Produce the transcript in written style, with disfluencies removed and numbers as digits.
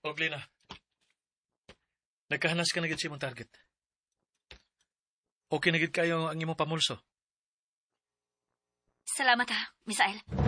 O, Glina. Nagkahanas ka na gid sa imong target. Okay na gid kayo ang imong pamulso. Salamat ha, Misael.